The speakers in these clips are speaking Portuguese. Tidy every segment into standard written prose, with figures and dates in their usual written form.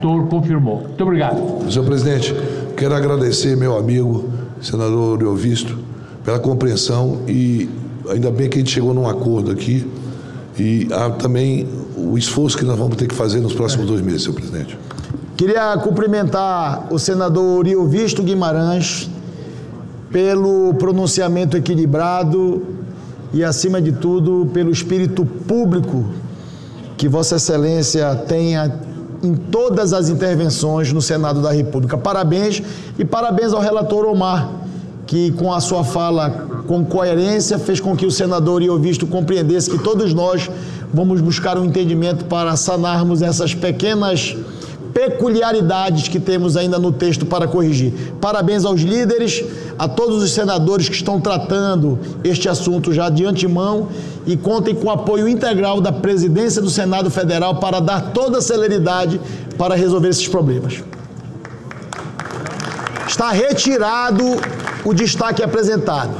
Confirmou. Muito obrigado. Senhor presidente, quero agradecer meu amigo, senador Ariovisto, pela compreensão e ainda bem que a gente chegou num acordo aqui e há também o esforço que nós vamos ter que fazer nos próximos 2 meses, senhor presidente. Queria cumprimentar o senador Ariovisto Guimarães pelo pronunciamento equilibrado e, acima de tudo, pelo espírito público que Vossa Excelência tenha em todas as intervenções no Senado da República. Parabéns e parabéns ao relator Omar, que com a sua fala com coerência fez com que o senador Ariovisto compreendesse que todos nós vamos buscar um entendimento para sanarmos essas pequenas peculiaridades que temos ainda no texto para corrigir. Parabéns aos líderes, a todos os senadores que estão tratando este assunto já de antemão e contem com o apoio integral da presidência do Senado Federal para dar toda a celeridade para resolver esses problemas. Está retirado o destaque apresentado.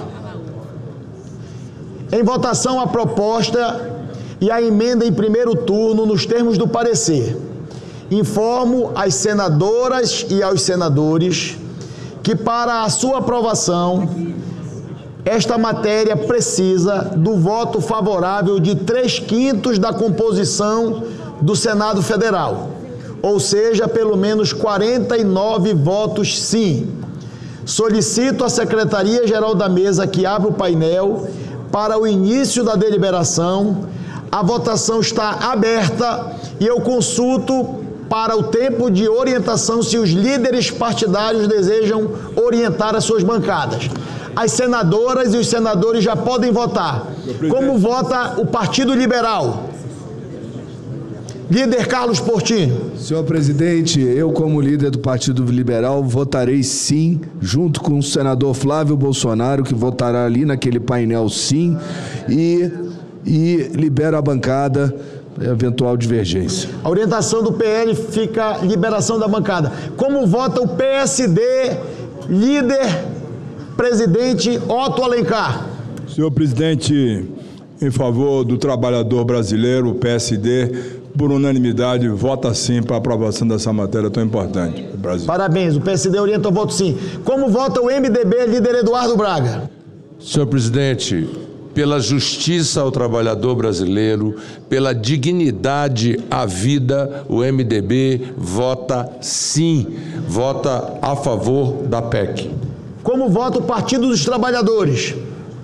Em votação, a proposta e a emenda em primeiro turno nos termos do parecer. Informo às senadoras e aos senadores que para a sua aprovação, esta matéria precisa do voto favorável de 3/5 da composição do Senado Federal, ou seja, pelo menos 49 votos sim. Solicito à Secretaria-Geral da Mesa que abra o painel para o início da deliberação. A votação está aberta e eu consulto para o tempo de orientação se os líderes partidários desejam orientar as suas bancadas. As senadoras e os senadores já podem votar. Como vota o Partido Liberal? Líder Carlos Portinho. Senhor presidente, eu como líder do Partido Liberal votarei sim, junto com o senador Flávio Bolsonaro, que votará ali naquele painel sim, e libero a bancada eventual divergência. A orientação do PL fica liberação da bancada. Como vota o PSD, líder presidente Otto Alencar? Senhor presidente, em favor do trabalhador brasileiro, o PSD, por unanimidade, vota sim para a aprovação dessa matéria tão importante para o Brasil. Parabéns, o PSD orienta o voto sim. Como vota o MDB, líder Eduardo Braga? Senhor presidente, pela justiça ao trabalhador brasileiro, pela dignidade à vida, o MDB vota sim, vota a favor da PEC. Como vota o Partido dos Trabalhadores?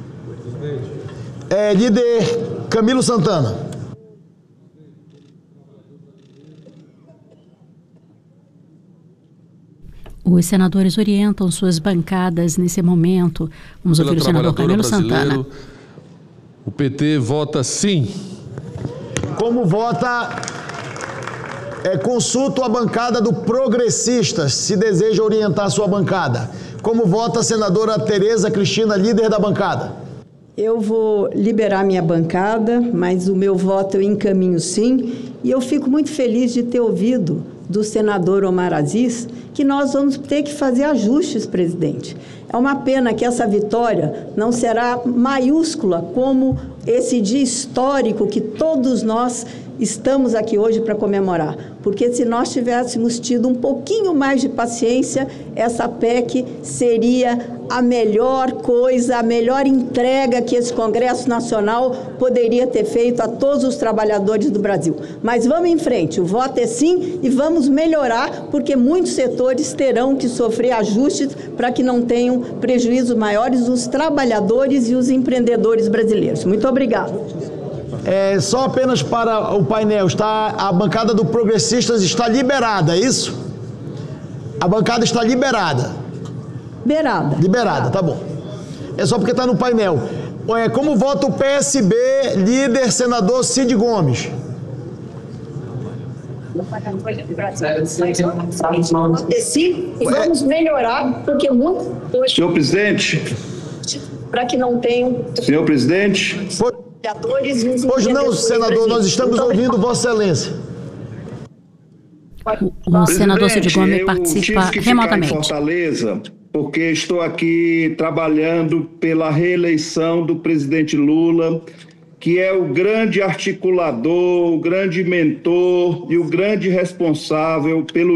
Líder Camilo Santana. Os senadores orientam suas bancadas nesse momento. Vamos ouvir o senador Camilo Santana. O PT vota sim. Como vota? Consulto a bancada do Progressistas, se deseja orientar a sua bancada. Como vota a senadora Tereza Cristina, líder da bancada? Eu vou liberar minha bancada, mas o meu voto eu encaminho sim. E eu fico muito feliz de ter ouvido do senador Omar Aziz que nós vamos ter que fazer ajustes, presidente. É uma pena que essa vitória não será maiúscula como esse dia histórico que todos nós estamos aqui hoje para comemorar. Porque se nós tivéssemos tido um pouquinho mais de paciência, essa PEC seria a melhor coisa, a melhor entrega que esse Congresso Nacional poderia ter feito a todos os trabalhadores do Brasil. Mas vamos em frente, o voto é sim e vamos melhorar, porque muitos setores terão que sofrer ajustes para que não tenham prejuízos maiores os trabalhadores e os empreendedores brasileiros. Muito obrigado. Só apenas para o painel, a bancada do Progressistas está liberada, é isso? A bancada está liberada. Liberada, tá bom. É só porque está no painel. Como vota o PSB, líder senador Cid Gomes? Sim, e vamos melhorar, porque muito... Senhor presidente. Para que não tenham... Senhor presidente. Hoje não, senador, nós estamos ouvindo Vossa Excelência. O senador Cid Gomes participa remotamente. Em Fortaleza, porque estou aqui trabalhando pela reeleição do presidente Lula, que que é o grande articulador, o grande mentor e o grande responsável pelo